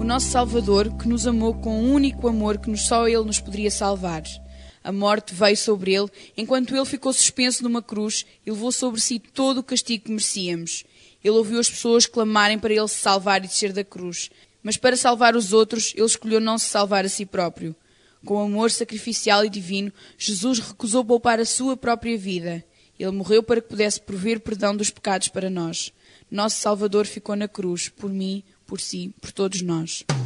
nosso Salvador, que nos amou com um único amor que só Ele nos poderia salvar. A morte veio sobre Ele, enquanto Ele ficou suspenso numa cruz e levou sobre si todo o castigo que merecíamos. Ele ouviu as pessoas clamarem para Ele se salvar e descer da cruz. Mas para salvar os outros, Ele escolheu não se salvar a si próprio. Com amor sacrificial e divino, Jesus recusou poupar a sua própria vida. Ele morreu para que pudesse prover perdão dos pecados para nós. Nosso Salvador ficou na cruz, por mim, por si, por todos nós.